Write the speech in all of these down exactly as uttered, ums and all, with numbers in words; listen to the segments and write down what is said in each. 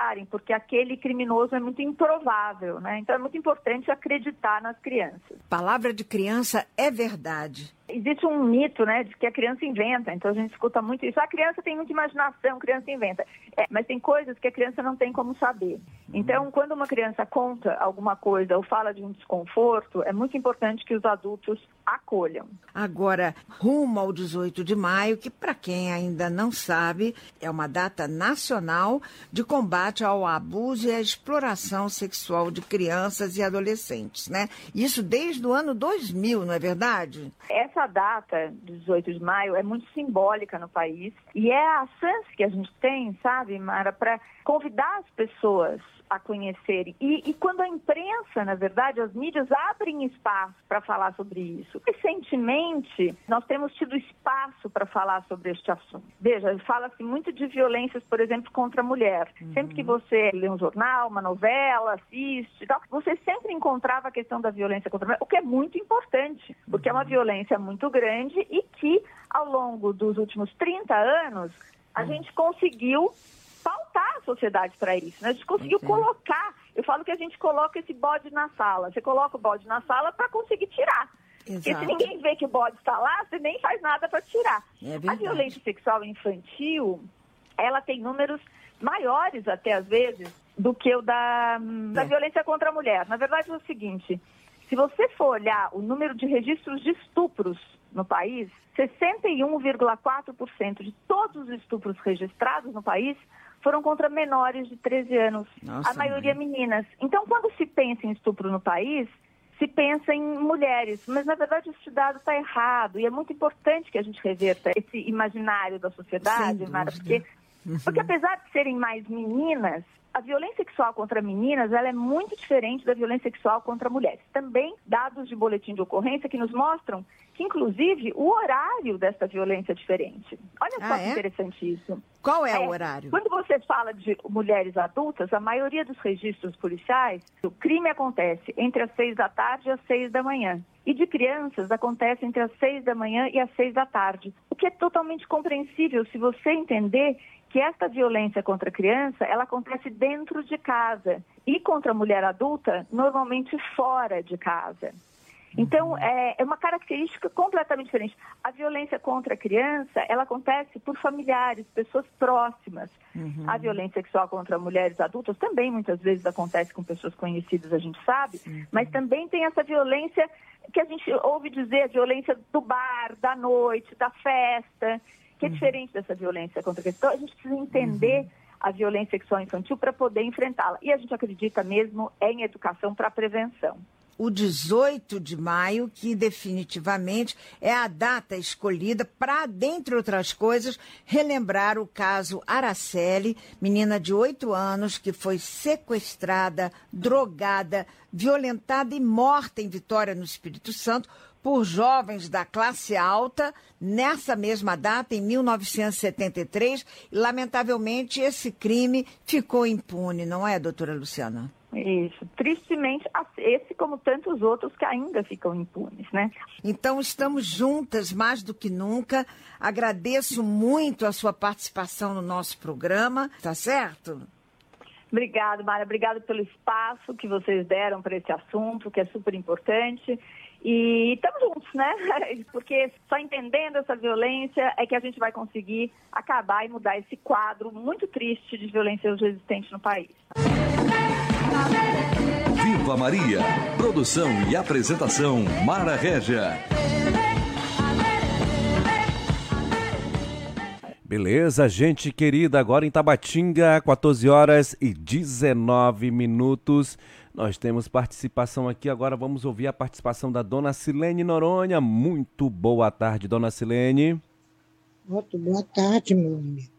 acreditarem, porque aquele criminoso é muito improvável, né? Então é muito importante acreditar nas crianças. Palavra de criança é verdade. Existe um mito, né, de que a criança inventa, então a gente escuta muito isso. A criança tem muita imaginação, a criança inventa. É, mas tem coisas que a criança não tem como saber. Então, quando uma criança conta alguma coisa ou fala de um desconforto, é muito importante que os adultos acolham. Agora, rumo ao dezoito de maio, que para quem ainda não sabe, é uma data nacional de combate ao abuso e à exploração sexual de crianças e adolescentes, né? Isso desde o ano dois mil, não é verdade? Essa data, dezoito de maio, é muito simbólica no país e é a chance que a gente tem, sabe, Mara, para convidar as pessoas a conhecerem. E, e quando a imprensa, na verdade, as mídias abrem espaço para falar sobre isso. Recentemente, nós temos tido espaço para falar sobre este assunto. Veja, fala-se muito de violências, por exemplo, contra a mulher. Uhum. Sempre que você lê um jornal, uma novela, assiste, tal, você sempre encontrava a questão da violência contra a mulher, o que é muito importante, porque uhum. é uma violência muito grande e que, ao longo dos últimos trinta anos, a uhum. gente conseguiu pautar a sociedade para isso, né? A gente conseguiu okay. colocar, eu falo que a gente coloca esse bode na sala, você coloca o bode na sala para conseguir tirar. Exato. Porque se ninguém vê que o bode está lá, você nem faz nada para tirar. É a violência sexual infantil, ela tem números maiores até às vezes do que o da, da é. violência contra a mulher. Na verdade é o seguinte, se você for olhar o número de registros de estupros no país, sessenta e um vírgula quatro por cento de todos os estupros registrados no país foram contra menores de treze anos, Nossa, a maioria mãe. meninas. Então, quando se pensa em estupro no país, se pensa em mulheres, mas na verdade esse dado está errado e é muito importante que a gente reverta esse imaginário da sociedade, Mara, porque, uhum. porque apesar de serem mais meninas, a violência sexual contra meninas ela é muito diferente da violência sexual contra mulheres. Também dados de boletim de ocorrência que nos mostram que, inclusive, o horário desta violência é diferente. Olha só ah, que é? interessante isso. Qual é, é o horário? Quando você fala de mulheres adultas, a maioria dos registros policiais, o crime acontece entre as seis da tarde e as seis da manhã. E de crianças acontece entre as seis da manhã e as seis da tarde. O que é totalmente compreensível se você entender que esta violência contra a criança, ela acontece dentro de casa. E contra a mulher adulta, normalmente fora de casa. Então, é, é uma característica completamente diferente. A violência contra a criança, ela acontece por familiares, pessoas próximas. Uhum. A violência sexual contra mulheres adultas também muitas vezes acontece com pessoas conhecidas, a gente sabe. Uhum. Mas também tem essa violência que a gente ouve dizer, a violência do bar, da noite, da festa, que é uhum. diferente dessa violência contra a criança. Então, a gente precisa entender... Uhum. a violência sexual infantil para poder enfrentá-la. E a gente acredita mesmo em educação para prevenção. O dezoito de maio, que definitivamente é a data escolhida para, dentre outras coisas, relembrar o caso Araceli, menina de oito anos que foi sequestrada, drogada, violentada e morta em Vitória, no Espírito Santo, por jovens da classe alta, nessa mesma data, em mil novecentos e setenta e três, e, lamentavelmente, esse crime ficou impune, não é, doutora Luciana? Isso. Tristemente, esse como tantos outros que ainda ficam impunes, né? Então, estamos juntas mais do que nunca. Agradeço muito a sua participação no nosso programa, tá certo? Obrigada, Mara. Obrigada pelo espaço que vocês deram para esse assunto, que é super importante. E estamos juntos, né? Porque só entendendo essa violência é que a gente vai conseguir acabar e mudar esse quadro muito triste de violência hoje existente no país. Viva Maria! Produção e apresentação, Mara Régia. Beleza, gente querida, agora em Tabatinga, quatorze horas e dezenove minutos. Nós temos participação aqui, agora vamos ouvir a participação da dona Silene Noronha. Muito boa tarde, dona Silene. Muito boa tarde, meu amigo.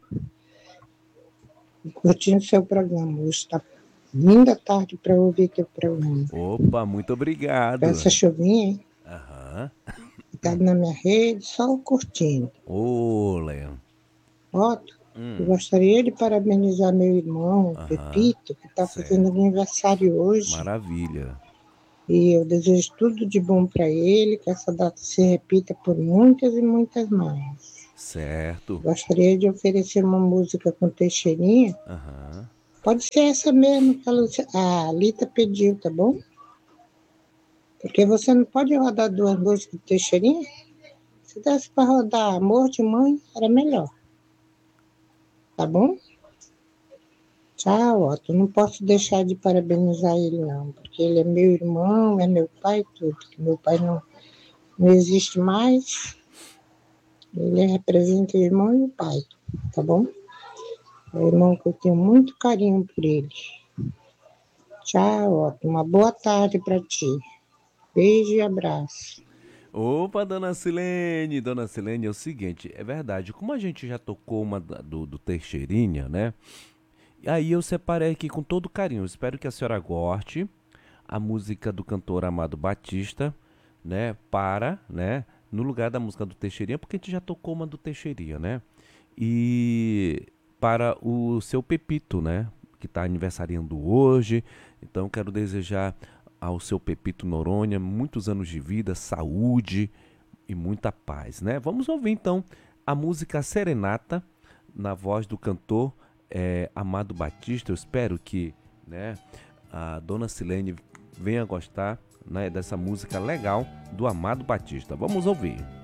Curtindo seu programa, hoje está linda tarde para ouvir aqui o programa. Opa, muito obrigado. Essa chuvinha, hein? Aham. Tá na minha rede, só curtindo. Ô, Léo. Otto, hum. eu gostaria de parabenizar meu irmão, Aham. Pepito, que está fazendo aniversário hoje. Maravilha. E eu desejo tudo de bom para ele, que essa data se repita por muitas e muitas mais. Certo. Gostaria de oferecer uma música com Teixeirinha, Aham. Pode ser essa mesmo que a, Luci- a Lita pediu, tá bom? Porque você não pode rodar duas músicas de Teixeirinha. Se desse para rodar Amor de Mãe, era melhor. Tá bom? Tchau, Otto. Não posso deixar de parabenizar ele, não. Porque ele é meu irmão, é meu pai, tudo. Que meu pai não, não existe mais. Ele representa o irmão e o pai. Tá bom? É um irmão que eu tenho muito carinho por ele. Tchau, Otto. Uma boa tarde para ti. Beijo e abraço. Opa, dona Silene, dona Silene, é o seguinte, é verdade, como a gente já tocou uma da- do, do Teixeirinha, né? Aí eu separei aqui com todo carinho, espero que a senhora goste, a música do cantor Amado Batista, né? Para, né? No lugar da música do Teixeirinha, porque a gente já tocou uma do Teixeirinha, né? E para o seu Pepito, né? Que está aniversariando hoje, então quero desejar ao seu Pepito Noronha muitos anos de vida, saúde e muita paz, né? Vamos ouvir então a música Serenata na voz do cantor eh, Amado Batista. Eu espero que, né, a dona Silene venha gostar, né, dessa música legal do Amado Batista. Vamos ouvir.